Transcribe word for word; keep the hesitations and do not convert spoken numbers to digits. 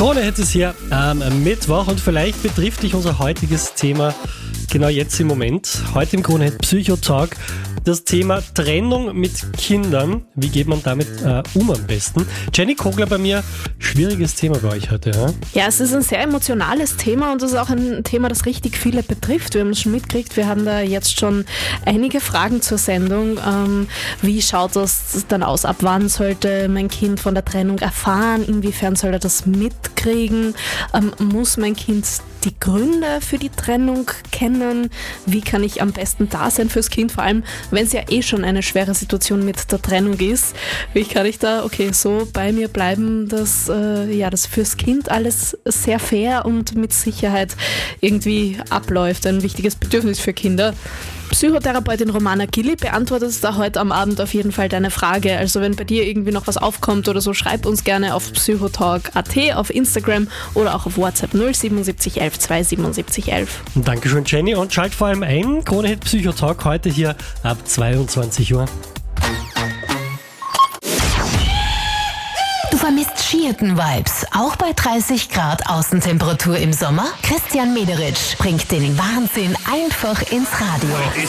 Krone Hit ist hier am Mittwoch und vielleicht betrifft dich unser heutiges Thema genau jetzt im Moment. Heute im Krone Hit Psychotalk. Das Thema Trennung mit Kindern. Wie geht man damit äh, um am besten? Jenny Kogler bei mir. Schwieriges Thema bei euch heute, ja? Ja, es ist ein sehr emotionales Thema und es ist auch ein Thema, das richtig viele betrifft. Wir haben es schon mitgekriegt, wir haben da jetzt schon einige Fragen zur Sendung. Ähm, wie schaut das dann aus? Ab wann sollte mein Kind von der Trennung erfahren? Inwiefern soll er das mitkriegen? Ähm, muss mein Kind die Gründe für die Trennung kennen? Wie kann ich am besten da sein fürs Kind? Vor allem, wenn es ja eh schon eine schwere Situation mit der Trennung ist. Wie kann ich da, okay, so bei mir bleiben, dass äh, ja, das fürs Kind alles sehr fair und mit Sicherheit irgendwie abläuft. Ein wichtiges Bedürfnis für Kinder. Psychotherapeutin Romana Gilli beantwortet da heute am Abend auf jeden Fall deine Frage. Also wenn bei dir irgendwie noch was aufkommt oder so, schreib uns gerne auf psychotalk punkt at, auf Instagram oder auch auf WhatsApp null siebenundsiebzig elf zwei siebenundsiebzig elf. Dankeschön, Jenny, und schalt vor allem ein. Krone Hit Psychotalk heute hier ab zweiundzwanzig Uhr. Du vermisst Skihütten-Vibes, auch bei dreißig Grad Außentemperatur im Sommer? Christian Mederitsch bringt den Wahnsinn einfach ins Radio.